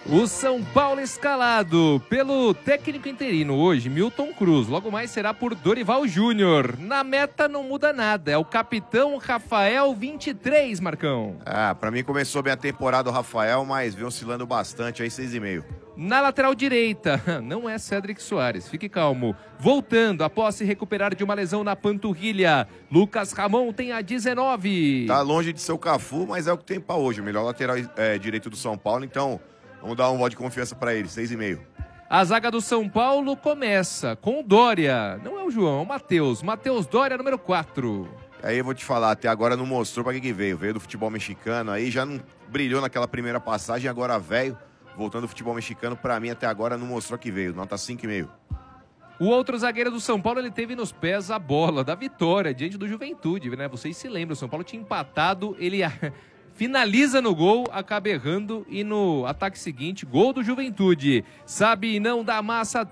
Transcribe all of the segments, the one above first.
O São Paulo escalado pelo técnico interino hoje, Milton Cruz. Logo mais será por Dorival Júnior. Na meta não muda nada. É o capitão Rafael 23, Marcão. Pra mim começou bem a temporada o Rafael, mas vem oscilando bastante aí, 6,5. Na lateral direita, não é Cédric Soares, fique calmo. Voltando, após se recuperar de uma lesão na panturrilha, Lucas Ramon tem a 19. Tá longe de ser o Cafu, mas é o que tem pra hoje. O melhor lateral direito do São Paulo, então vamos dar um voto de confiança pra ele, 6,5. A zaga do São Paulo começa com o Dória. Não é o João, é o Matheus. Matheus Dória, número 4. Aí eu vou te falar, até agora não mostrou pra que veio. Veio do futebol mexicano, aí já não brilhou naquela primeira passagem, agora velho. Voltando ao futebol mexicano, pra mim até agora não mostrou que veio, nota 5,5. O outro zagueiro do São Paulo, ele teve nos pés a bola da vitória diante do Juventude, né? Vocês se lembram, o São Paulo tinha empatado, ele finaliza no gol, acaba errando e no ataque seguinte, gol do Juventude. Sabinão da Massa,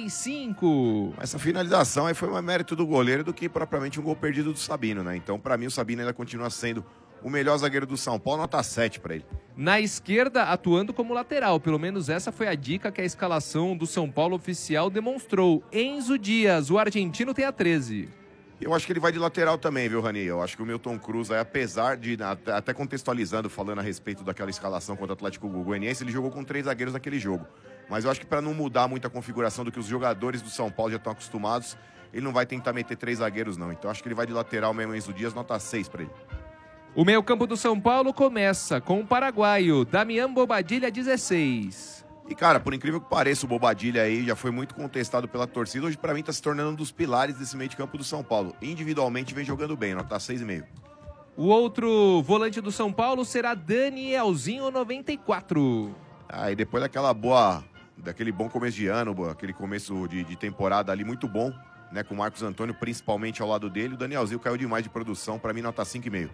35. Essa finalização aí foi mais mérito do goleiro do que propriamente um gol perdido do Sabino, né? Então, pra mim, o Sabino ainda continua sendo o melhor zagueiro do São Paulo, nota 7 pra ele. Na esquerda, atuando como lateral. Pelo menos essa foi a dica que a escalação do São Paulo oficial demonstrou. Enzo Dias, o argentino, tem a 13. Eu acho que ele vai de lateral também, viu, Rani? Eu acho que o Milton Cruz, aí, apesar de, até contextualizando, falando a respeito daquela escalação contra o Atlético Goianiense, ele jogou com 3 zagueiros naquele jogo. Mas eu acho que para não mudar muito a configuração do que os jogadores do São Paulo já estão acostumados, ele não vai tentar meter 3 zagueiros, não. Então acho que ele vai de lateral mesmo, Enzo Dias, nota 6 para ele. O meio-campo do São Paulo começa com o paraguaio, Damian Bobadilla, 16. E, cara, por incrível que pareça, o Bobadilla aí já foi muito contestado pela torcida. Hoje, pra mim, tá se tornando um dos pilares desse meio de campo do São Paulo. Individualmente, vem jogando bem, nota 6,5. O outro volante do São Paulo será Danielzinho, 94. E depois daquele bom começo de ano, aquele começo de temporada ali muito bom, né, com o Marcos Antônio, principalmente ao lado dele, o Danielzinho caiu demais de produção, pra mim, nota 5,5.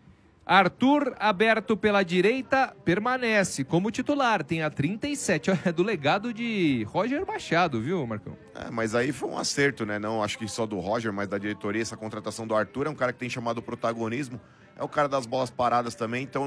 Arthur, aberto pela direita, permanece como titular, tem a 37, é do legado de Roger Machado, viu, Marcão? Mas aí foi um acerto, né? Não acho que só do Roger, mas da diretoria. Essa contratação do Arthur é um cara que tem chamado protagonismo, é o cara das bolas paradas também, então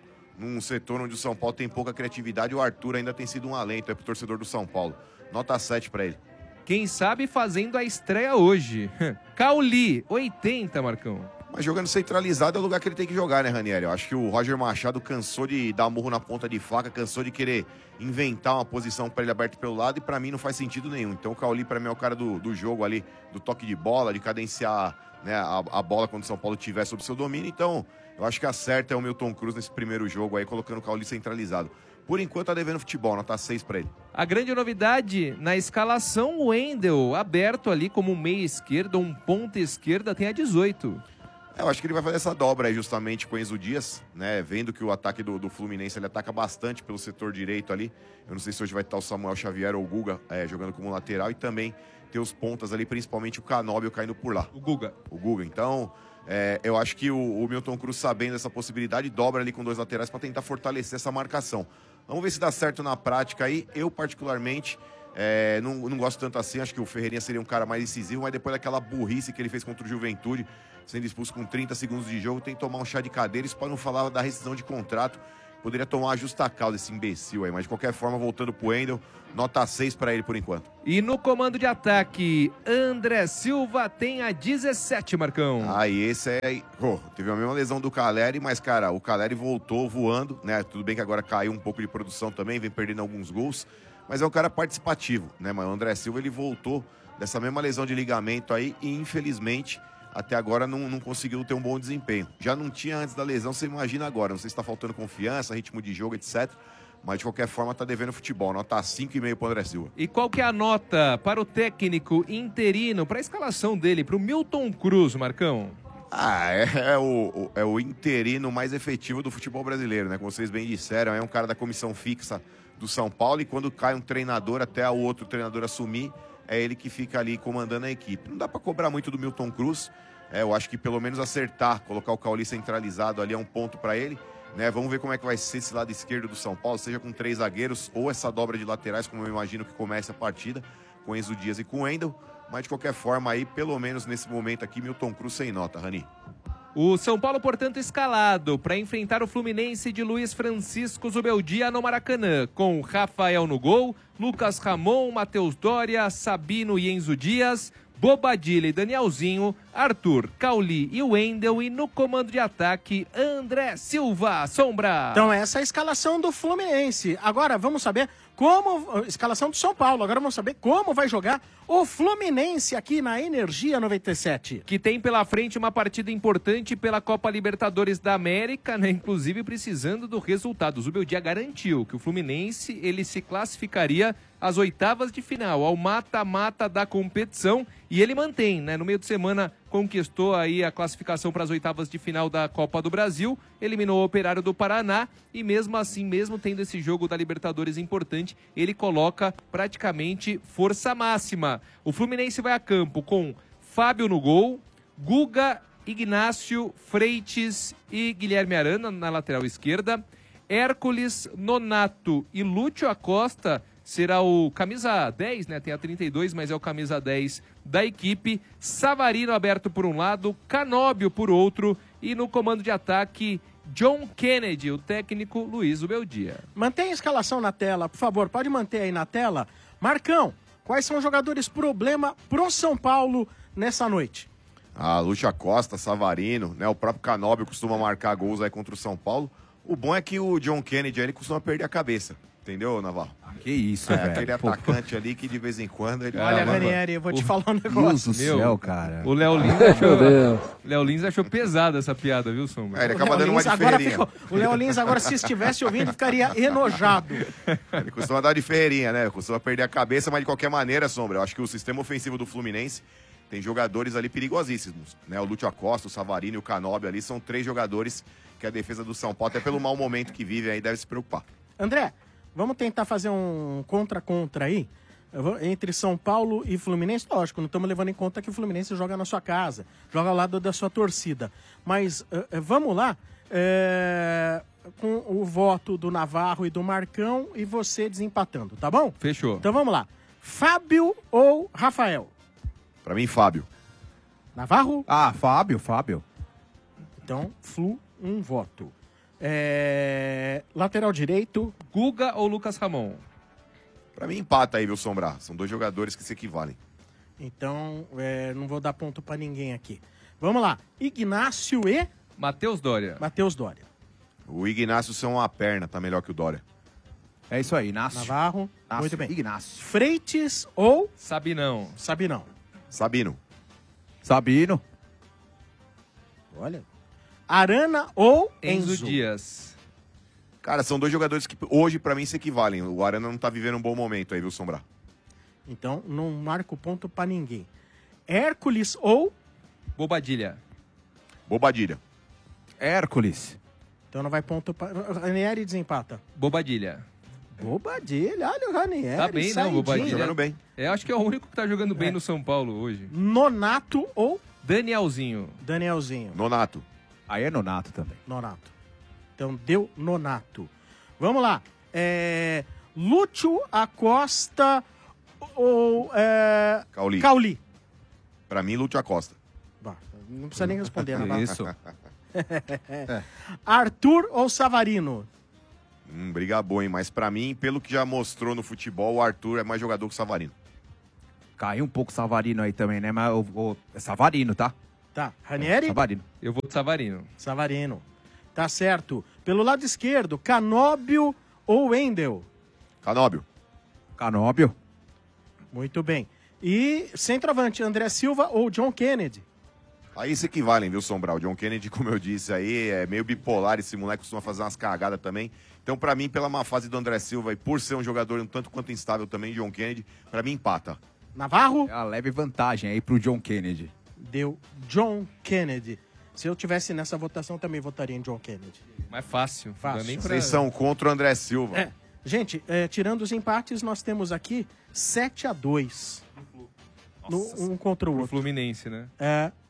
num setor onde o São Paulo tem pouca criatividade, o Arthur ainda tem sido um alento pro torcedor do São Paulo. Nota 7 pra ele. Quem sabe fazendo a estreia hoje. Cauli, 80, Marcão. Mas jogando centralizado é o lugar que ele tem que jogar, né, Ranieri? Eu acho que o Roger Machado cansou de dar murro na ponta de faca, cansou de querer inventar uma posição para ele aberto pelo lado e pra mim não faz sentido nenhum. Então o Cauli pra mim é o cara do jogo ali, do toque de bola, de cadenciar, né, a bola quando o São Paulo tiver sob seu domínio. Então eu acho que acerta é o Milton Cruz nesse primeiro jogo aí, colocando o Cauli centralizado. Por enquanto tá devendo futebol, nota 6 pra ele. A grande novidade na escalação, o Wendel, aberto ali como meia esquerda, um ponta esquerda, tem a 18. Eu acho que ele vai fazer essa dobra aí justamente com o Enzo Dias, né? Vendo que o ataque do Fluminense ele ataca bastante pelo setor direito ali. Eu não sei se hoje vai estar o Samuel Xavier ou o Guga jogando como lateral e também ter os pontas ali, principalmente o Canóbio caindo por lá. O Guga. Então, eu acho que o Milton Cruz, sabendo dessa possibilidade, dobra ali com 2 laterais para tentar fortalecer essa marcação. Vamos ver se dá certo na prática aí. Eu, particularmente, não gosto tanto assim. Acho que o Ferreirinha seria um cara mais decisivo, mas depois daquela burrice que ele fez contra o Juventude, sendo expulso com 30 segundos de jogo, tem que tomar um chá de cadeira. Isso para não falar da rescisão de contrato. Poderia tomar uma justa causa esse imbecil aí. Mas de qualquer forma, voltando pro Wendel, nota 6 para ele por enquanto. E no comando de ataque, André Silva tem a 17, Marcão. E esse teve a mesma lesão do Caleri, mas, cara, o Caleri voltou voando, né? Tudo bem que agora caiu um pouco de produção também, vem perdendo alguns gols, mas é um cara participativo, né? Mas o André Silva, ele voltou dessa mesma lesão de ligamento aí e, infelizmente, até agora não conseguiu ter um bom desempenho. Já não tinha antes da lesão, você imagina agora. Não sei se está faltando confiança, ritmo de jogo, etc. Mas, de qualquer forma, tá devendo futebol. Nota 5,5 pro André Silva. E qual que é a nota para o técnico interino, para a escalação dele, para o Milton Cruz, Marcão? É o interino mais efetivo do futebol brasileiro, né? Como vocês bem disseram, é um cara da comissão fixa do São Paulo e quando cai um treinador, até o outro treinador assumir, é ele que fica ali comandando a equipe. Não dá para cobrar muito do Milton Cruz. Eu acho que pelo menos acertar, colocar o Cauli centralizado ali é um ponto para ele. Né? Vamos ver como é que vai ser esse lado esquerdo do São Paulo, seja com 3 zagueiros ou essa dobra de laterais, como eu imagino que comece a partida, com Enzo Dias e com Wendel. Mas de qualquer forma aí, pelo menos nesse momento aqui, Milton Cruz sem nota, Rani. O São Paulo, portanto, escalado para enfrentar o Fluminense de Luiz Francisco Zubeldia no Maracanã, com Rafael no gol, Lucas Ramon, Matheus Doria, Sabino e Enzo Dias, Bobadilla e Danielzinho, Arthur, Cauli e Wendel, e no comando de ataque, André Silva. Sombra. Então essa é a escalação do Fluminense. Agora vamos saber como... Escalação do São Paulo. Agora vamos saber como vai jogar o Fluminense aqui na Energia 97. Que tem pela frente uma partida importante pela Copa Libertadores da América, né? Inclusive precisando do resultado. O Zubeldia garantiu que o Fluminense ele se classificaria às oitavas de final, ao mata-mata da competição, e ele mantém, né? No meio de semana conquistou aí a classificação para as oitavas de final da Copa do Brasil, eliminou o Operário do Paraná, e mesmo assim, mesmo tendo esse jogo da Libertadores importante, ele coloca praticamente força máxima. O Fluminense vai a campo com Fábio no gol, Guga, Ignácio, Freitas e Guilherme Arana na lateral esquerda, Hércules, Nonato e Lúcio Acosta será o camisa 10, né? Tem a 32, mas é o camisa 10 da equipe. Savarino aberto por um lado, Canóbio por outro, e no comando de ataque, John Kennedy, o técnico Luiz Zubeldia. Mantém a escalação na tela, por favor. Pode manter aí na tela. Marcão, quais são os jogadores problema pro São Paulo nessa noite? Lúcio Costa, Savarino, né? O próprio Canóbio costuma marcar gols aí contra o São Paulo. O bom é que o John Kennedy ele costuma perder a cabeça. Entendeu, Navarro? Que isso, velho. Aquele atacante ali que de vez em quando ele... Olha, Ranieri, eu vou te falar um negócio. Deus do céu, cara. O Léo Lins achou pesada essa piada, viu, Sombra? Ele acaba dando uma de ferreirinha. O Léo Lins agora, se estivesse ouvindo, ficaria enojado. Ele costuma dar de ferreirinha, né? Costuma perder a cabeça, mas de qualquer maneira, Sombra, eu acho que o sistema ofensivo do Fluminense tem jogadores ali perigosíssimos, né? O Lúcio Acosta, o Savarino e o Canóbio ali são 3 jogadores que a defesa do São Paulo, até pelo mau momento que vive aí, deve se preocupar. André, vamos tentar fazer um contra-contra aí, entre São Paulo e Fluminense. Lógico, não estamos levando em conta que o Fluminense joga na sua casa, joga ao lado da sua torcida. Mas vamos lá, com o voto do Navarro e do Marcão e você desempatando, tá bom? Fechou. Então vamos lá. Fábio ou Rafael? Pra mim, Fábio. Navarro? Fábio. Então, Flu, um voto. Lateral direito. Guga ou Lucas Ramon? Pra mim, empata aí, viu, Sombra? São 2 jogadores que se equivalem. Então, não vou dar ponto pra ninguém aqui. Vamos lá. Ignácio e Matheus Doria. Matheus Doria. O Ignácio são uma perna, tá melhor que o Doria. É isso aí, Inácio. Navarro. Muito bem. Ignácio. Freitas ou Sabinão. Sabinão? Sabino. Sabino. Olha. Arana ou Enzo Dias. Cara, são 2 jogadores que hoje, pra mim, se equivalem. O Arana não tá vivendo um bom momento aí, viu, Sombra? Então, não marco ponto pra ninguém. Hércules ou Bobadilla. Bobadilha. Hércules. Então não vai ponto pra... Ranieri desempata. Bobadilla. Bobadilha, olha o Ranieri. Tá bem, não, Bobadilha. Jogando bem. Acho que é o único que tá jogando bem no São Paulo hoje. Nonato ou Danielzinho. Danielzinho? Nonato. Aí é Nonato também. Nonato. Então deu Nonato. Vamos lá. Lúcio Acosta ou Cauli. Cauli? Pra mim, Lúcio Acosta. Bah, não precisa nem responder, né? Isso. Arthur ou Savarino? Briga boa, hein? Mas pra mim, pelo que já mostrou no futebol, o Arthur é mais jogador que o Savarino. Caiu um pouco o Savarino aí também, né? Mas é Savarino, tá? Tá. Ranieri? Savarino. Eu vou de Savarino. Savarino. Tá certo. Pelo lado esquerdo, Canóbio ou Wendel? Canóbio. Canóbio. Muito bem. E centroavante, André Silva ou John Kennedy? Aí se equivalem, viu, Sombra? O John Kennedy, como eu disse aí, é meio bipolar. Esse moleque costuma fazer umas cagadas também. Então, pra mim, pela má fase do André Silva e por ser um jogador um tanto quanto instável também, John Kennedy, pra mim empata. Navarro? É uma leve vantagem aí pro John Kennedy. Deu John Kennedy. Se eu tivesse nessa votação, também votaria em John Kennedy. Mais fácil. Fácil. Não dá nem pra... Vocês são contra o André Silva. Gente, tirando os empates, nós temos aqui 7-2. Um contra o Pro outro. Fluminense, né?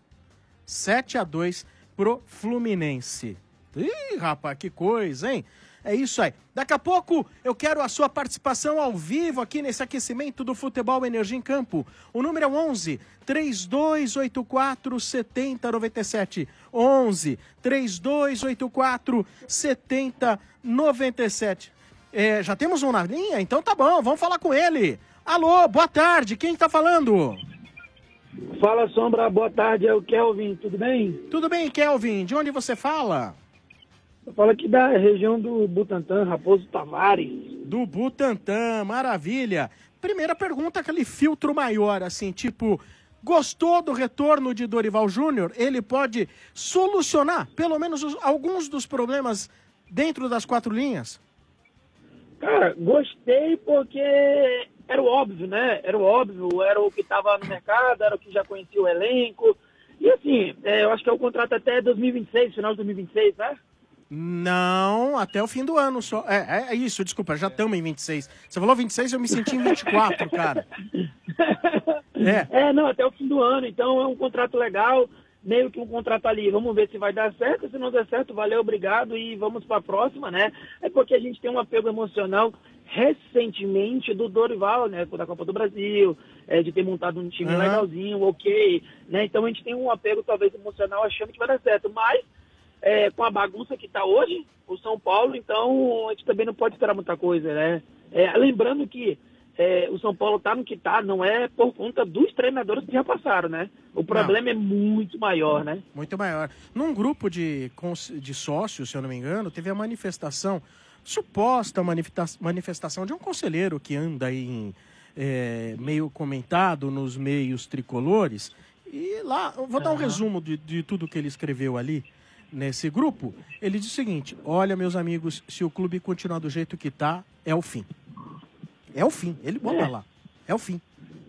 7-2 pro Fluminense. Ih, rapaz, que coisa, hein? É isso aí. Daqui a pouco eu quero a sua participação ao vivo aqui nesse aquecimento do Futebol Energia em Campo. O número é 11 3284 7097. 11 3284 7097. Já temos um na linha? Então tá bom, vamos falar com ele. Alô, boa tarde, quem tá falando? Fala, Sombra, boa tarde, é o Kelvin, tudo bem? Tudo bem, Kelvin, de onde você fala? Eu falo aqui da região do Butantã, Raposo Tavares. Do Butantã, maravilha. Primeira pergunta, aquele filtro maior, assim, tipo, gostou do retorno de Dorival Júnior? Ele pode solucionar, pelo menos, alguns dos problemas dentro das 4 linhas? Cara, gostei porque era o óbvio, né? Era o óbvio, era o que estava no mercado, era o que já conhecia o elenco. E assim, eu acho que é o contrato até 2026, final de 2026, né? Não, até o fim do ano só. É isso, desculpa, já estamos em 26. Você falou 26, eu me senti em 24, cara. Não, até o fim do ano. Então é um contrato legal, meio que um contrato ali. Vamos ver se vai dar certo. Se não der certo, valeu, obrigado e vamos para a próxima, né? É porque a gente tem um apego emocional recentemente do Dorival, né? Da Copa do Brasil, de ter montado um time legalzinho, ok, né? Então a gente tem um apego talvez emocional achando que vai dar certo, mas com a bagunça que está hoje, o São Paulo, então a gente também não pode esperar muita coisa, né? Lembrando que o São Paulo está no que está, não é por conta dos treinadores que já passaram, né? O problema é muito maior, né? Muito maior. Num grupo de sócios, se eu não me engano, teve a manifestação, suposta manifestação de um conselheiro que anda aí meio comentado nos meios tricolores. E lá, eu vou dar um resumo de tudo que ele escreveu ali. Nesse grupo, ele diz o seguinte: olha, meus amigos, se o clube continuar do jeito que tá, é o fim. É o fim, ele bota lá. É o fim.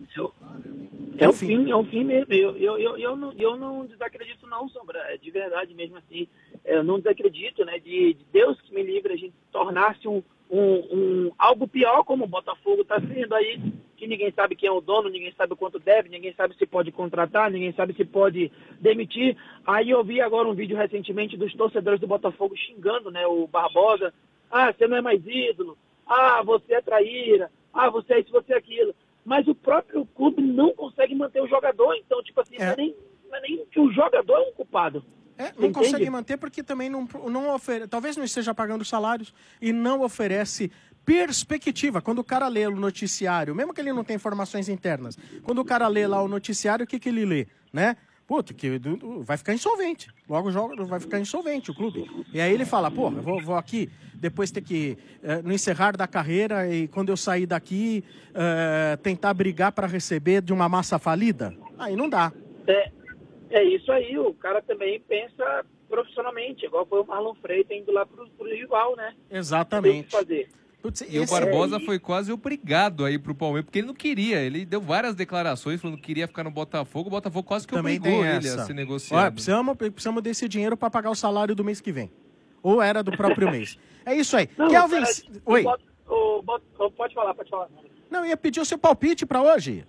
É o fim mesmo. Eu não desacredito não, Sombra. De verdade mesmo assim. Eu não desacredito, né? De Deus que me livre a gente tornar-se algo pior como o Botafogo está sendo aí, que ninguém sabe quem é o dono, ninguém sabe quanto deve, ninguém sabe se pode contratar, ninguém sabe se pode demitir. Aí eu vi agora um vídeo recentemente dos torcedores do Botafogo xingando, né, o Barbosa. Você não é mais ídolo. Você é traíra. Você é isso, você é aquilo. Mas o próprio clube não consegue manter o jogador. Então, tipo assim, não é nem que o jogador é um culpado. Não consegue manter porque também não oferece, talvez não esteja pagando salários e não oferece perspectiva. Quando o cara lê o noticiário, mesmo que ele não tenha informações internas, quando o cara lê lá o noticiário, o que ele lê, né? Que vai ficar insolvente. Logo vai ficar insolvente o clube. E aí ele fala, eu vou aqui depois ter que, no encerrar da carreira, e quando eu sair daqui, tentar brigar para receber de uma massa falida. Aí não dá. É isso aí, o cara também pensa profissionalmente, igual foi o Marlon Freitas indo lá pro rival, né? Exatamente. Fazer. E o Barbosa foi quase obrigado aí pro Palmeiras, porque ele não queria. Ele deu várias declarações falando que queria ficar no Botafogo. O Botafogo quase que também obrigou ele a se negociar. Olha, precisamos desse dinheiro para pagar o salário do mês que vem. Ou era do próprio mês. É isso aí. Não, Kelvin, oi. Pode falar. Não, eu ia pedir o seu palpite para hoje.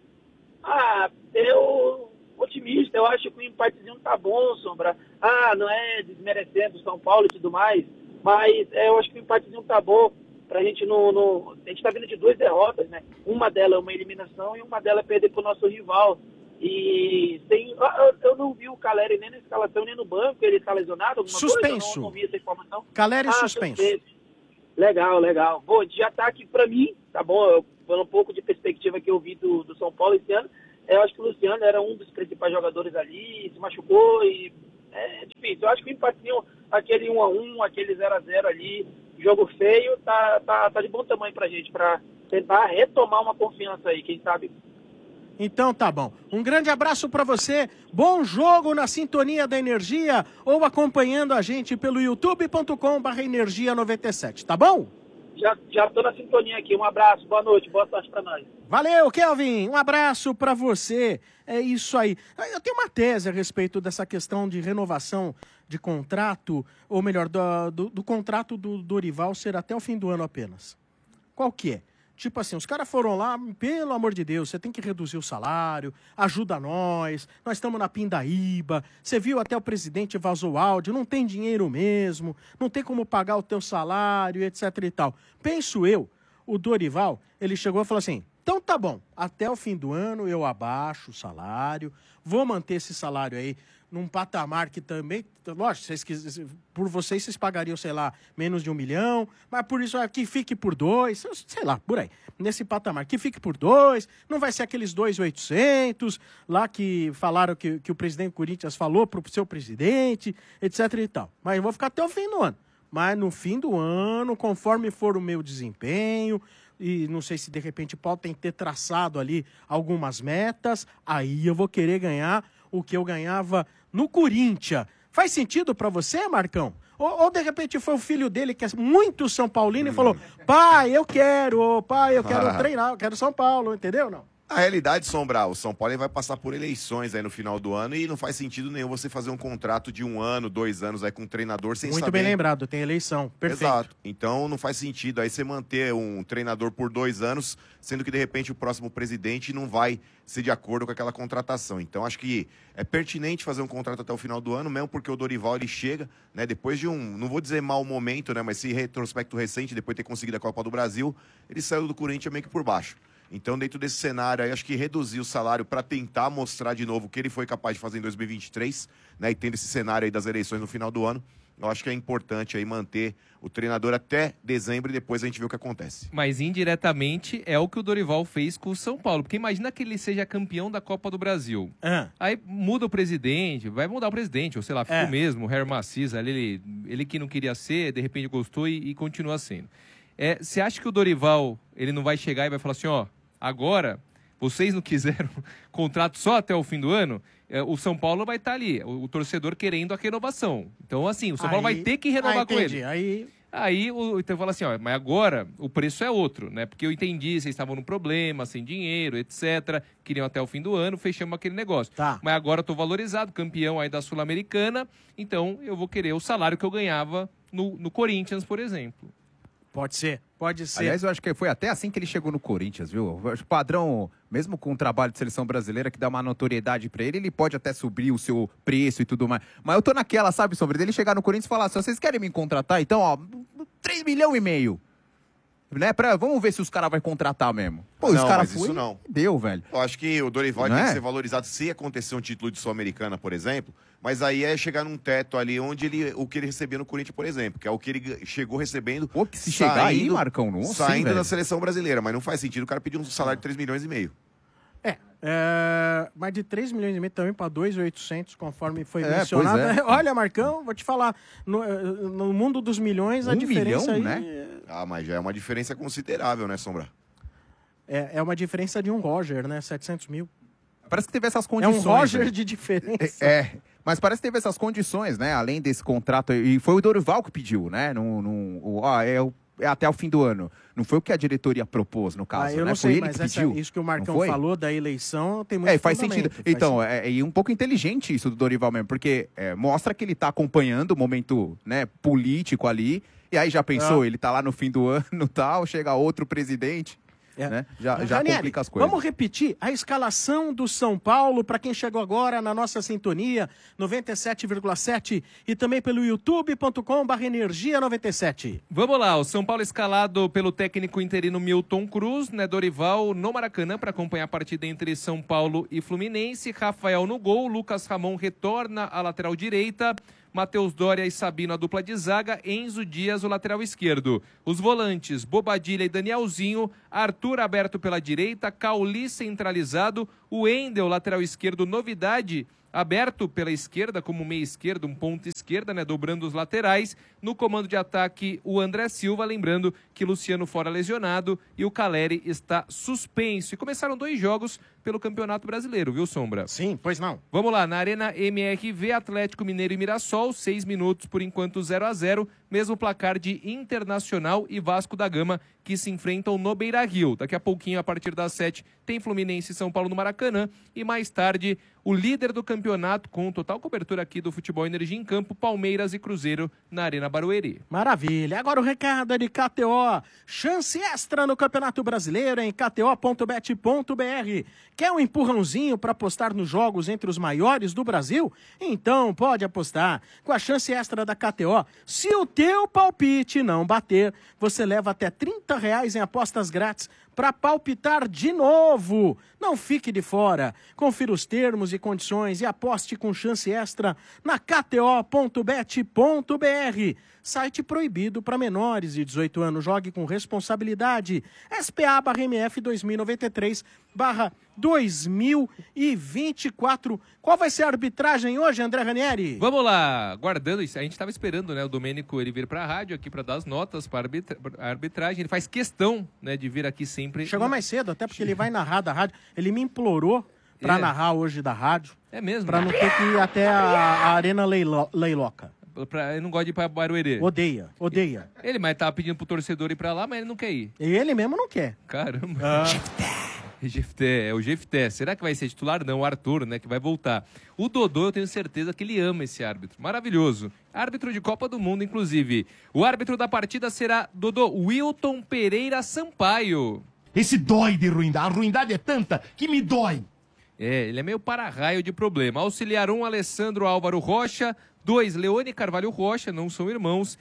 Eu otimista, eu acho que o empatezinho tá bom, Sombra. Não é desmerecendo o São Paulo e tudo mais, mas eu acho que o empatezinho tá bom pra gente A gente tá vindo de 2 derrotas, né? Uma delas é uma eliminação e uma delas é perder pro nosso rival. E eu não vi o Caleri nem na escalação, nem no banco, ele tá lesionado, suspenso. Eu não vi essa informação. Caleri suspenso. Legal. Bom, já tá aqui pra mim, tá bom? Falando um pouco de perspectiva que eu vi do São Paulo esse ano, eu acho que o Luciano era um dos principais jogadores ali, se machucou e é difícil. Eu acho que o empatinho, aquele 1-1, aquele 0-0 ali, jogo feio, tá de bom tamanho pra gente, pra tentar retomar uma confiança aí, quem sabe. Então tá bom. Um grande abraço pra você, bom jogo na Sintonia da Energia ou acompanhando a gente pelo youtube.com/energia97, tá bom? Já tô na sintonia aqui. Um abraço, boa noite, boa sorte pra nós. Valeu, Kelvin. Um abraço pra você. É isso aí. Eu tenho uma tese a respeito dessa questão de renovação de contrato, ou melhor, do contrato do Dorival ser até o fim do ano apenas. Qual que é? Tipo assim, os caras foram lá, pelo amor de Deus, você tem que reduzir o salário, ajuda nós estamos na pindaíba, você viu até o presidente vazou áudio, não tem dinheiro mesmo, não tem como pagar o teu salário, etc e tal. Penso eu, o Dorival, ele chegou e falou assim, então tá bom, até o fim do ano eu abaixo o salário, vou manter esse salário aí num patamar que também, lógico, por vocês pagariam, sei lá, menos de 1 milhão, mas por isso que fique por 2, sei lá, por aí, nesse patamar, que fique por 2, não vai ser aqueles 2.800 lá que falaram que o presidente do Corinthians falou pro seu presidente, etc e tal. Mas eu vou ficar até o fim do ano. Mas no fim do ano, conforme for o meu desempenho, e não sei se de repente podem ter traçado ali algumas metas, aí eu vou querer ganhar o que eu ganhava no Corinthians. Faz sentido pra você, Marcão? Ou de repente foi o filho dele, que é muito São Paulino, e falou, pai, eu quero treinar, eu quero São Paulo, entendeu? Não. A realidade, Sombra, o São Paulo vai passar por eleições aí no final do ano e não faz sentido nenhum você fazer um contrato de 1 ano, 2 anos aí com um treinador sem Muito saber... bem lembrado, tem eleição, perfeito. Exato. Então não faz sentido aí você manter um treinador por 2 anos, sendo que de repente o próximo presidente não vai ser de acordo com aquela contratação. Então acho que é pertinente fazer um contrato até o final do ano, mesmo porque o Dorival ele chega, né, depois de não vou dizer mau momento, né, mas se retrospecto recente, depois de ter conseguido a Copa do Brasil, ele saiu do Corinthians meio que por baixo. Então, dentro desse cenário aí, acho que reduzir o salário para tentar mostrar de novo o que ele foi capaz de fazer em 2023, né? E tendo esse cenário aí das eleições no final do ano, eu acho que é importante aí manter o treinador até dezembro e depois a gente vê o que acontece. Mas indiretamente é o que o Dorival fez com o São Paulo. Porque imagina que ele seja campeão da Copa do Brasil. Aí muda o presidente, vai mudar o presidente, ou sei lá, fica o mesmo, o Herr Macis, ele que não queria ser, de repente gostou e continua sendo. Você acha que o Dorival, ele não vai chegar e vai falar assim, ó, agora, vocês não quiseram contrato só até o fim do ano, o São Paulo vai estar ali, o torcedor querendo a renovação. Então, assim, o São Paulo vai ter que renovar com ele. Aí então fala assim, ó, mas agora o preço é outro, né? Porque eu entendi, vocês estavam no problema, sem dinheiro, etc. Queriam até o fim do ano, fechamos aquele negócio. Tá. Mas agora eu tô valorizado, campeão aí da Sul-Americana, então eu vou querer o salário que eu ganhava no Corinthians, por exemplo. Pode ser. Aliás, eu acho que foi até assim que ele chegou no Corinthians, viu? O padrão, mesmo com o trabalho de seleção brasileira, que dá uma notoriedade pra ele, ele pode até subir o seu preço e tudo mais. Mas eu tô naquela, sabe, Sombra, dele chegar no Corinthians e falar, se vocês querem me contratar, então, ó, 3,5 milhões. Né? Vamos ver se os caras vão contratar mesmo. Pô, não, os caras mas isso não. Deu, velho. Eu acho que o Dorival tem que ser valorizado se acontecer um título de Sul-Americana, por exemplo, mas aí é chegar num teto ali onde o que ele recebia no Corinthians, por exemplo, que é o que ele chegou recebendo. Pô, que se chegar aí, Marcão, não sei, saindo da seleção brasileira, mas não faz sentido o cara pedir um salário de 3,5 milhões. Mas de 3,5 milhões também para 2.800, conforme foi mencionado. Olha, Marcão, vou te falar, no mundo dos milhões, a diferença milhão, aí... né? Mas já é uma diferença considerável, né, Sombra? É uma diferença de um Roger, né? 700 mil. Parece que teve essas condições. É um Roger, né, de diferença. Mas parece que teve essas condições, né? Além desse contrato, e foi o Dorival que pediu, né? É até o fim do ano. Não foi o que a diretoria propôs, no caso, eu né? não Foi sei, ele mas que pediu. isso que o Marcão falou da eleição tem muito faz sentido. Então, um pouco inteligente isso do Dorival mesmo, porque mostra que ele tá acompanhando o momento, né, político ali, e aí já pensou, ele tá lá no fim do ano e tal, chega outro presidente... Né? Já Ranieri, complica as coisas. Vamos repetir a escalação do São Paulo para quem chegou agora na nossa sintonia 97,7 e também pelo youtube.com/energia97. Vamos lá, o São Paulo escalado pelo técnico interino Milton Cruz, né, Dorival no Maracanã para acompanhar a partida entre São Paulo e Fluminense, Rafael no gol, Lucas Ramon retorna à lateral direita, Matheus Doria e Sabino, a dupla de zaga, Enzo Dias, o lateral esquerdo. Os volantes, Bobadilha e Danielzinho, Arthur aberto pela direita, Cauli centralizado, o Wendel, lateral esquerdo, novidade, aberto pela esquerda, como meia esquerda, um ponto esquerda, né, dobrando os laterais. No comando de ataque, o André Silva, lembrando que Luciano fora lesionado e o Caleri está suspenso. E começaram 2 jogos pelo Campeonato Brasileiro, viu, Sombra? Sim, pois não. Vamos lá, na Arena MRV, Atlético Mineiro e Mirassol, 6 minutos por enquanto 0-0, mesmo placar de Internacional e Vasco da Gama, que se enfrentam no Beira-Rio. Daqui a pouquinho, a partir das 7, tem Fluminense e São Paulo no Maracanã. Maracanã. E mais tarde, o líder do campeonato, com total cobertura aqui do Futebol Energia em Campo, Palmeiras e Cruzeiro na Arena Barueri. Maravilha. Agora o recado é de KTO. Chance extra no Campeonato Brasileiro em kto.bet.br. Quer um empurrãozinho para apostar nos jogos entre os maiores do Brasil? Então pode apostar. Com a chance extra da KTO, se o teu palpite não bater, você leva até R$30 em apostas grátis para palpitar de novo. Não fique de fora. Confira os termos e condições e aposte com chance extra na kto.bet.br. Site proibido para menores de 18 anos. Jogue com responsabilidade. SPA/MF 2023/2024. Qual vai ser a arbitragem hoje, André Ranieri? Vamos lá, aguardando isso. A gente estava esperando, né, o Domênico ele vir para a rádio aqui para dar as notas para a arbitragem. Ele faz questão, né, de vir aqui sempre. Chegou mais cedo, até porque ele vai narrar da rádio. Ele me implorou para narrar hoje da rádio. É mesmo? Para não ter que ir até a Arena Leiloca. Ele não gosta de ir pra Barueri. Odeia. Ele, mas tava pedindo pro torcedor ir pra lá, mas ele não quer ir. E ele mesmo não quer. Caramba. Jefté, é o Jefté. Será que vai ser titular? Não, o Arthur, né, que vai voltar. O Dodô, eu tenho certeza que ele ama esse árbitro. Maravilhoso. Árbitro de Copa do Mundo, inclusive. O árbitro da partida será Dodô Wilton Pereira Sampaio. Esse dói de ruindade. A ruindade é tanta que me dói. É, ele é meio para-raio de problema. Auxiliar 1, Alessandro Álvaro Rocha. 2, Leone Carvalho Rocha, não são irmãos.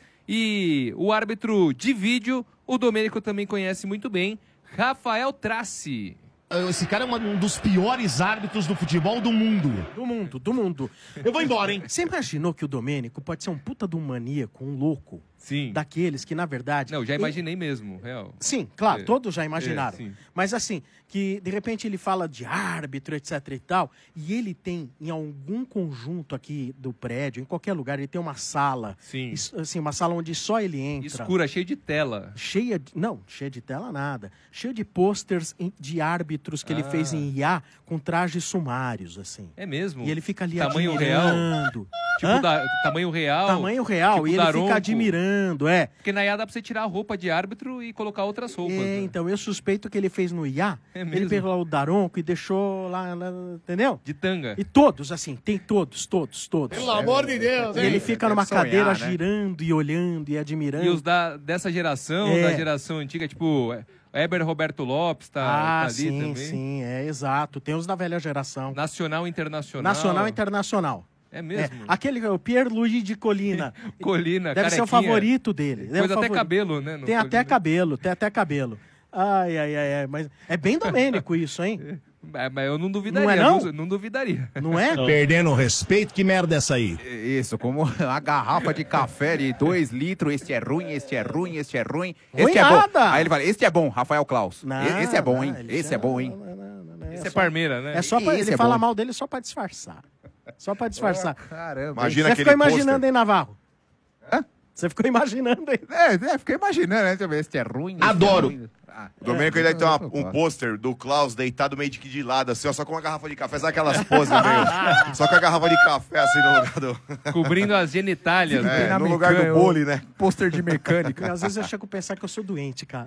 E o árbitro de vídeo, o Domênico também conhece muito bem, Rafael Traci. Esse cara é um dos piores árbitros do futebol do mundo. Do mundo. Eu vou embora, hein? Você imaginou que o Domênico pode ser um puta de um maníaco, um louco? Sim. Daqueles que, na verdade... Não, já imaginei mesmo, real. Sim, claro, todos já imaginaram. Sim. Mas assim, que de repente ele fala de árbitro, etc e tal, e ele tem, em algum conjunto aqui do prédio, em qualquer lugar, ele tem uma sala. Sim. Assim, uma sala onde só ele entra. Escura, cheia de tela. Cheia de tela nada. Cheia de posters de árbitros que ele fez em IA com trajes sumários, assim. É mesmo? E ele fica ali tamanho admirando. Real? Tipo, tamanho real? Tamanho real, tipo e ele Daronco. fica admirando, é. Porque na IA dá pra você tirar a roupa de árbitro e colocar outras roupas. É, né? então, eu suspeito que ele fez no IA, mesmo? ele pegou lá o Daronco e deixou lá, entendeu? De tanga. E todos, assim, tem todos. Pelo amor de Deus, E hein? ele fica numa sonhar, cadeira né? girando e olhando e admirando. E os dessa geração, da geração antiga, tipo, Heber Roberto Lopes tá ali também. Sim, exato. Tem os da velha geração. Nacional e Internacional. Nacional e Internacional. É mesmo? Aquele, o Pierre-Louis de Colina. Colina, Deve ser o carequinha. favorito dele. Pôs até cabelo, né? no Tem até Colina. cabelo. Ai. Mas é bem Domênico isso, hein? Mas eu não duvidaria. Não é, não? Não duvidaria. Não é? Perdendo o respeito, que merda é essa aí? Isso, como a garrafa de café de 2 litros, este é ruim, este é ruim, este é ruim, Ruim este é bom. nada. Aí ele fala, este é bom, Rafael Klaus. Não, Esse é bom, hein? ele Esse é bom, hein? Não, Esse é Parmeira, né? É só pra, Esse ele é fala bom. mal dele só pra disfarçar. Só pra disfarçar. Caramba. Imagina Você aquele ficou imaginando, pôster. hein, Navarro? Hã? Você ficou imaginando aí. Fiquei imaginando, né? Deixa eu ver, este é ruim. este Adoro. é ruim. O Domênico ele deve ter um pôster do Klaus deitado meio que de lado, assim, ó, só com uma garrafa de café. Sabe aquelas poses meio? Só com a garrafa de café, assim, no lugar do... Cobrindo as genitálias. né? no lugar do bole, né? Pôster de mecânica. Às vezes eu chego a pensar que eu sou doente, cara.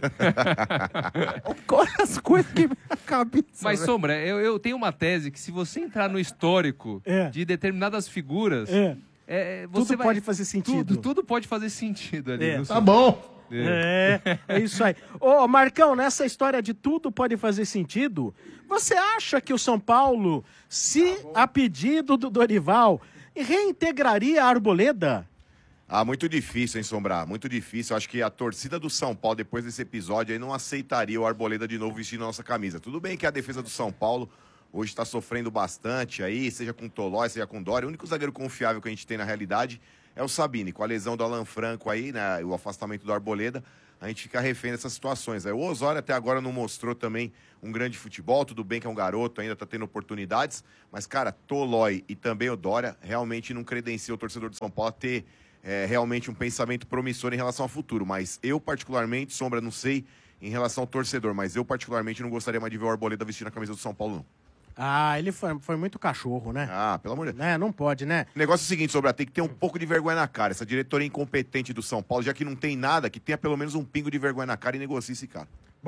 Olha as coisas que na cabeça. Mas, velho. Sombra, eu tenho uma tese que se você entrar no histórico de determinadas figuras... você Tudo pode fazer sentido. Tudo pode fazer sentido ali. É. no Tá bom. É isso aí. Ô, Marcão, nessa história de tudo pode fazer sentido, você acha que o São Paulo, se a pedido do Dorival, reintegraria a Arboleda? Muito difícil, hein, Sombrar? Muito difícil. Acho que a torcida do São Paulo, depois desse episódio, aí não aceitaria o Arboleda de novo vestindo a nossa camisa. Tudo bem que a defesa do São Paulo hoje está sofrendo bastante aí, seja com Tolói, seja com Dória. O único zagueiro confiável que a gente tem na realidade é o Sabini. Com a lesão do Alan Franco aí, né, o afastamento do Arboleda, a gente fica refém dessas situações. O Osório até agora não mostrou também um grande futebol, tudo bem que é um garoto, ainda tá tendo oportunidades, mas, cara, Tolói e também o Dória realmente não credencia o torcedor do São Paulo a ter realmente um pensamento promissor em relação ao futuro. Mas eu, particularmente, Sombra, não sei em relação ao torcedor, mas eu, particularmente, não gostaria mais de ver o Arboleda vestindo a camisa do São Paulo, não. Ele foi muito cachorro, né? Pelo amor de Deus. Não pode, né? O negócio é o seguinte, Sobra, tem que ter um pouco de vergonha na cara. Essa diretoria incompetente do São Paulo, já que não tem nada, que tenha pelo menos um pingo de vergonha na cara e negocie esse cara. Bom,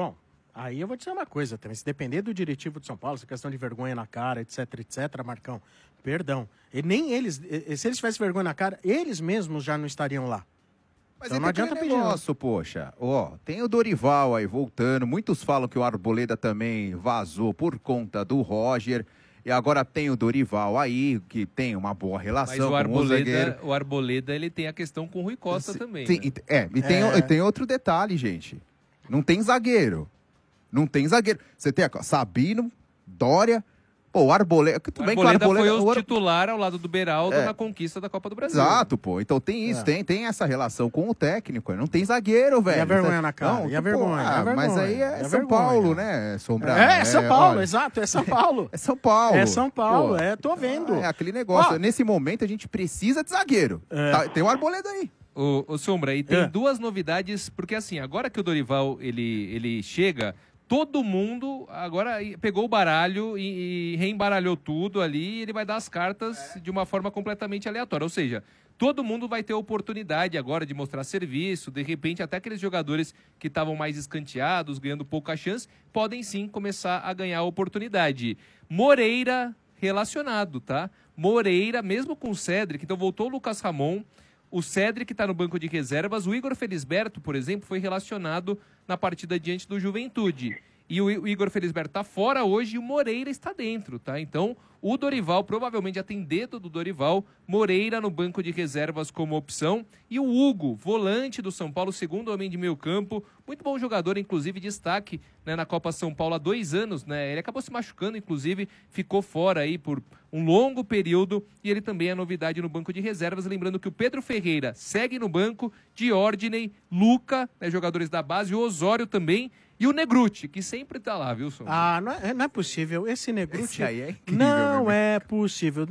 Aí eu vou dizer uma coisa também, se depender do diretivo de São Paulo, essa questão de vergonha na cara, etc, Marcão, perdão. E nem eles, se eles tivessem vergonha na cara, eles mesmos já não estariam lá. Mas então não adianta pedir. Negócio, poxa. Ó, tem o Dorival aí voltando. Muitos falam que o Arboleda também vazou por conta do Roger. E agora tem o Dorival aí, que tem uma boa relação Mas com o Arboleda, ele tem a questão com o Rui Costa também. Sim, né? E tem outro detalhe, gente. Não tem zagueiro. Não tem zagueiro. Você tem Sabino, Dória... Pô, o Arboleda... O Arboleda foi o titular ao lado do Beraldo na conquista da Copa do Brasil. Exato, pô. Então tem isso, tem essa relação com o técnico. Não tem zagueiro, velho. E a vergonha na cara. Não, e a vergonha. Mas aí é São Paulo, né, Sombra? É São Paulo, exato. É São Paulo. É São Paulo. É São Paulo, tô vendo. É aquele negócio. Nesse momento a gente precisa de zagueiro. Tem o Arboleda aí. Ô Sombra, e tem duas novidades, porque assim, agora que o Dorival, ele chega... Todo mundo agora pegou o baralho e reembaralhou tudo ali e ele vai dar as cartas de uma forma completamente aleatória. Ou seja, todo mundo vai ter oportunidade agora de mostrar serviço. De repente, até aqueles jogadores que estavam mais escanteados, ganhando pouca chance, podem sim começar a ganhar oportunidade. Moreira relacionado, tá? Moreira, mesmo com o Cédric, então voltou o Lucas Ramon. O Cédric está no banco de reservas. O Igor Felisberto, por exemplo, foi relacionado na partida diante do Juventude. E o Igor Felisberto está fora hoje e o Moreira está dentro, tá? Então, o Dorival, provavelmente já tem dedo do Dorival, Moreira no banco de reservas como opção. E o Hugo, volante do São Paulo, segundo homem de meio campo. Muito bom jogador, inclusive destaque, né, na Copa São Paulo há 2 anos, né? Ele acabou se machucando, inclusive, ficou fora aí por um longo período. E ele também é novidade no banco de reservas. Lembrando que o Pedro Ferreira segue no banco, Diordiney, Luca, né, jogadores da base, o Osório também. E o Negruti, que sempre tá lá, viu, Sombra? Ah, não é possível. Esse Negruti... Esse aí é incrível, não é possível.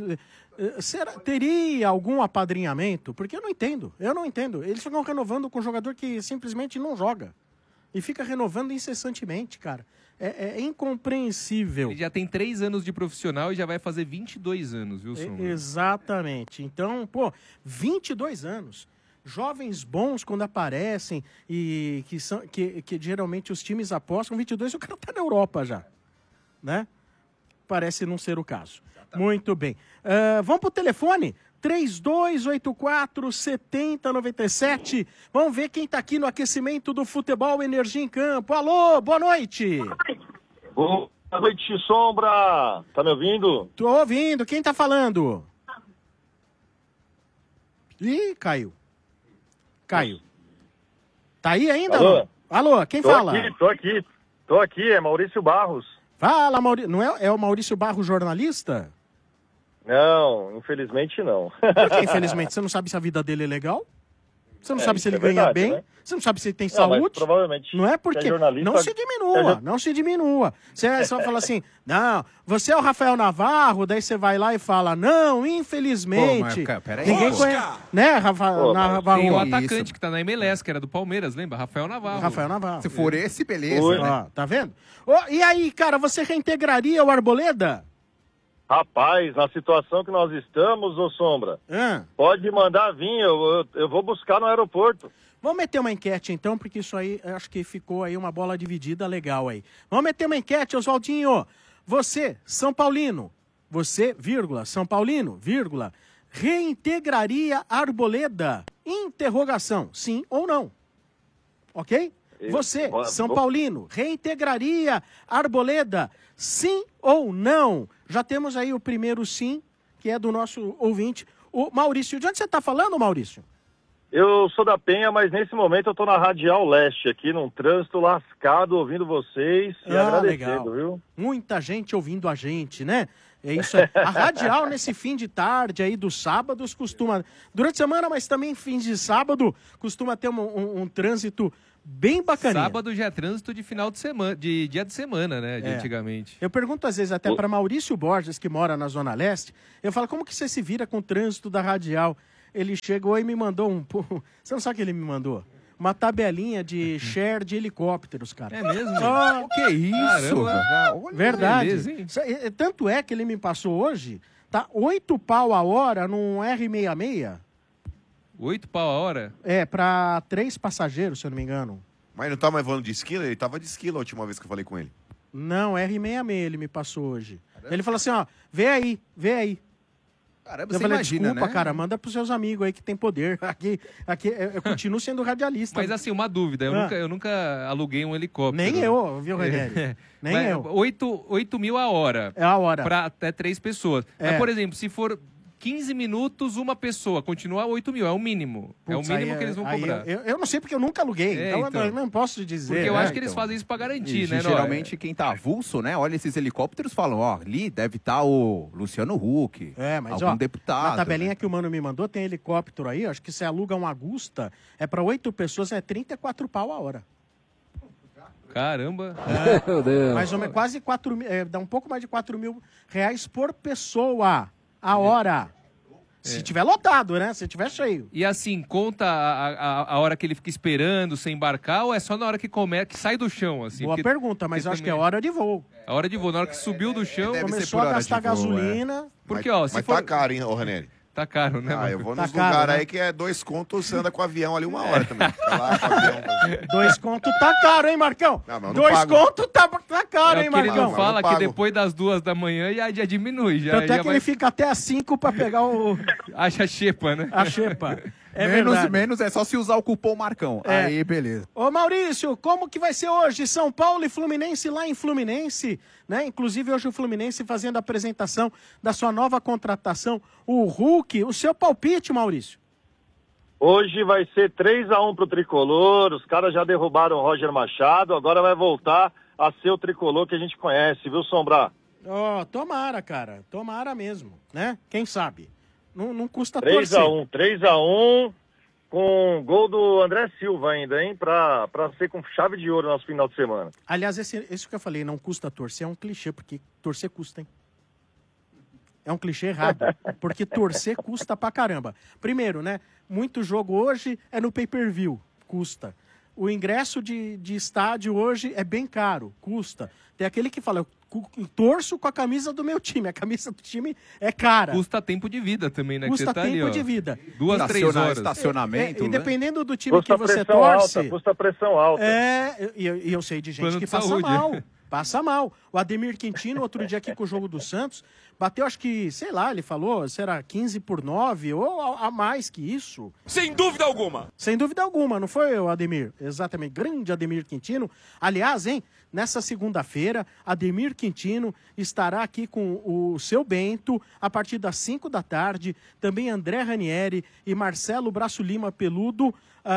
Teria algum apadrinhamento? Porque eu não entendo. Eles ficam renovando com um jogador que simplesmente não joga. E fica renovando incessantemente, cara. É incompreensível. Ele já tem 3 anos de profissional e já vai fazer 22 anos, viu, Sombra? Exatamente. Então, 22 anos. Jovens bons quando aparecem e que geralmente os times apostam, 22 o cara tá na Europa já, né? Parece não ser o caso. Muito bem. Vamos pro telefone? 3284-7097. Vamos ver quem tá aqui no aquecimento do Futebol Energia em Campo. Alô, boa noite. Boa noite, Sombra. Tá me ouvindo? Tô ouvindo. Quem tá falando? Ih, caiu. Tá aí ainda? Alô? Alô, quem fala? Tô aqui, é Maurício Barros. Fala, Maurício. Não é o Maurício Barros, jornalista? Não, infelizmente não. Por que infelizmente? Você não sabe se a vida dele é legal? Você não sabe se ele ganha verdade, bem? né? Você não sabe se ele tem Não, saúde? mas provavelmente. Não é porque... jornalista, não se diminua. Você vai falar assim, não, você é o Rafael Navarro, daí você vai lá e fala, não, infelizmente... Pô, mas, peraí, ninguém conhece... Né, Rafael Navarro? Tem o atacante que tá na MLS, que era do Palmeiras, lembra? Rafael Navarro. Se for esse, beleza, né? Ó, tá vendo? E aí, cara, você reintegraria o Arboleda? Rapaz, na situação que nós estamos, ô Sombra, pode mandar vir, eu vou buscar no aeroporto. Vamos meter uma enquete então, porque isso aí, acho que ficou aí uma bola dividida legal aí. Vamos meter uma enquete, Oswaldinho. Você, São Paulino, São Paulino, reintegraria Arboleda? Interrogação, sim ou não? Ok? Você, São Paulino, reintegraria Arboleda? Sim ou não? Já temos aí o primeiro sim, que é do nosso ouvinte, o Maurício. De onde você está falando, Maurício? Eu sou da Penha, mas nesse momento eu tô na Radial Leste, aqui num trânsito lascado, ouvindo vocês e agradecendo, legal. viu? Muita gente ouvindo a gente, né? É isso aí. A Radial, nesse fim de tarde aí dos sábados, costuma... Durante a semana, mas também fins de sábado, costuma ter um trânsito bem bacaninha. Sábado já é trânsito de final de semana, de dia de semana, né? De antigamente. Eu pergunto às vezes até para Maurício Borges, que mora na Zona Leste, eu falo, como que você se vira com o trânsito da Radial? Ele chegou e me mandou Você não sabe o que ele me mandou? Uma tabelinha de share de helicópteros, cara. É mesmo? Oh, que isso? Verdade. Beleza, hein? Tanto é que ele me passou hoje, tá 8 pau a hora num R66. 8 pau a hora? É, para 3 passageiros, se eu não me engano. Mas não tá mais voando de esquilo? Ele tava de esquilo a última vez que eu falei com ele. Não, R66 ele me passou hoje. Ele falou assim, ó, vê aí. Caramba, Eu você falei, imagina, desculpa, né? cara, manda pros seus amigos aí que tem poder. Aqui eu continuo sendo radialista. Mas assim, uma dúvida, eu nunca aluguei um helicóptero. Nem eu, viu, Ranieri? Nem Mas eu. 8 mil a hora. É a hora. Pra até 3 pessoas. É. Mas, por exemplo, se for 15 minutos, uma pessoa, continua 8 mil, é o mínimo. É o Putz, mínimo aí, que eles vão aí cobrar. Eu não sei porque eu nunca aluguei, então eu não posso dizer. Porque eu né? acho que eles fazem isso pra garantir, né? Geralmente quem tá avulso, né? Olha esses helicópteros e falam, ó, ali deve estar o Luciano Huck, Mas algum ó, deputado. na tabelinha né? que o mano me mandou, tem helicóptero aí, acho que você aluga um Agusta, é pra 8 pessoas, é 34 pau a hora. Caramba. Meu Deus. Mais ou menos, quase 4 mil, dá um pouco mais de 4 mil reais por pessoa a hora. Se tiver lotado, né? Se tiver cheio. E assim, conta a hora que ele fica esperando sem embarcar ou é só na hora que sai do chão? Assim? Boa pergunta, mas eu acho que é hora de voo. A hora de voo, na hora que subiu do chão... Começou a gastar gasolina. Porque, ó, se Mas for... tá caro, hein, ô Ranieri? Tá caro, né? Eu vou Tá nos caro, lugares né? aí que é 2 contos, você anda com o avião ali 1 hora também. Fica lá com o avião. 2 conto tá caro, hein, Marcão? Não, mas eu não 2 pago. conto tá caro, É hein, o que ele Marcão? não fala que depois das 2 da manhã já diminui. Tanto é que ele fica até às 5 pra pegar o... Acha xepa, né? A xepa. É menos é só se usar o cupom Marcão. É. Aí, beleza. Ô Maurício, como que vai ser hoje? São Paulo e Fluminense lá em Fluminense, né? Inclusive hoje o Fluminense fazendo a apresentação da sua nova contratação, o Hulk. O seu palpite, Maurício? Hoje vai ser 3-1 pro Tricolor, os caras já derrubaram o Roger Machado, agora vai voltar a ser o Tricolor que a gente conhece, viu, Sombra? Ó, tomara, cara. Tomara mesmo, né? Quem sabe? Não custa torcer. 3-1, com gol do André Silva ainda, hein? Pra ser com chave de ouro no nosso final de semana. Aliás, isso que eu falei, não custa torcer, é um clichê, porque torcer custa, hein? É um clichê errado, porque torcer custa pra caramba. Primeiro, né? Muito jogo hoje é no pay-per-view, custa. O ingresso de estádio hoje é bem caro, custa. Tem aquele que fala, eu torço com a camisa do meu time, a camisa do time é cara. Custa tempo de vida também, né? Custa que você tá tempo ali, ó, de vida. 2, 3 horas. Estacionamento, E dependendo do time Custa que você pressão torce... alta, custa pressão alta. E eu sei de gente Plano que de passa saúde. mal. Passa mal. O Ademir Quintino, outro dia aqui com o jogo do Santos, bateu, acho que, sei lá, ele falou, será 15/9 ou a mais que isso. Sem dúvida alguma. Sem dúvida alguma, não foi, o Ademir? Exatamente, grande Ademir Quintino. Aliás, hein, nessa segunda-feira, Ademir Quintino estará aqui com o seu Bento a partir das 5 da tarde. Também André Ranieri e Marcelo Braço Peludo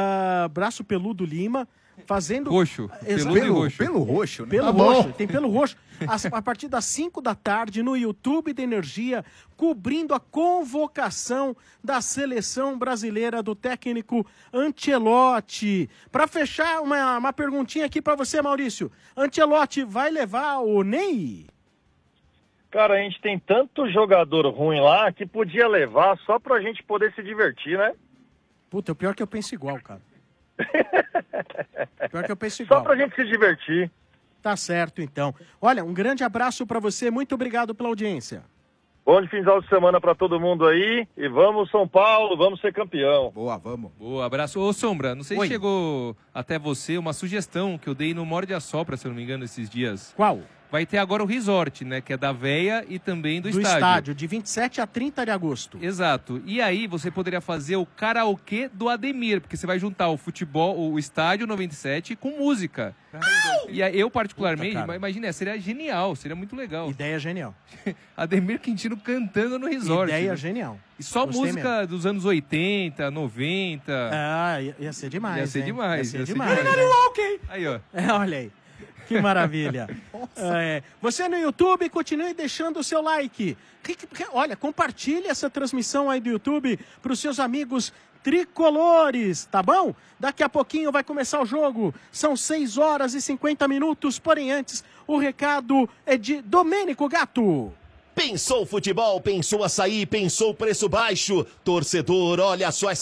Lima. Fazendo. Roxo. Exato. Peludo e roxo. Pelo roxo, né? Pelo Tá roxo, bom. tem pelo roxo. A partir das 5 da tarde, no YouTube da Energia, cobrindo a convocação da seleção brasileira do técnico Ancelotti. Para fechar, uma perguntinha aqui para você, Maurício. Ancelotti vai levar o Ney? Cara, a gente tem tanto jogador ruim lá que podia levar só pra gente poder se divertir, né? Puta, o pior é que eu penso igual, cara. Pior que eu penso Só igual. pra gente se divertir. Tá certo, então. Olha, um grande abraço para você. Muito obrigado pela audiência. Bom final de semana pra todo mundo aí. E vamos, São Paulo, vamos ser campeão. Boa, vamos. Boa, abraço. Ô, Sombra, não sei Oi. se chegou até você uma sugestão que eu dei no Morde a Sopra, se eu não me engano, esses dias. Qual? Vai ter agora o resort, né? Que é da Véia e também do estádio, de 27 a 30 de agosto. Exato. E aí você poderia fazer o karaokê do Ademir, porque você vai juntar o futebol, o estádio 97 com música. E aí, eu particularmente, Puta, cara. imagina, seria genial, seria muito legal. Ideia genial. Ademir Quintino cantando no resort. Ideia né? genial. E só Gostei música mesmo. dos anos 80, 90. Ah, ia ser demais. Ia ser hein? demais, Ia ia ser ser demais. demais. Hein? Aí, ó. Olha aí. Que maravilha. Você no YouTube, continue deixando o seu like. Olha, compartilhe essa transmissão aí do YouTube para os seus amigos tricolores, tá bom? Daqui a pouquinho vai começar o jogo. São 6 horas e 50 minutos, porém antes, o recado é de Domênico Gato. Pensou futebol, pensou açaí, pensou preço baixo. Torcedor, olha só essa